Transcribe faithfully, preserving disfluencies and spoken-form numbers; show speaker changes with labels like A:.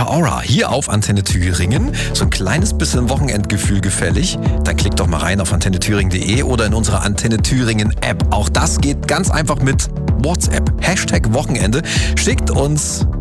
A: Rita Ora hier auf Antenne Thüringen. So ein kleines bisschen Wochenendgefühl gefällig? Dann klickt doch mal rein auf antenne thüringen punkt de oder in unsere Antenne Thüringen App. Auch das geht ganz einfach mit WhatsApp. Hashtag Wochenende. Schickt uns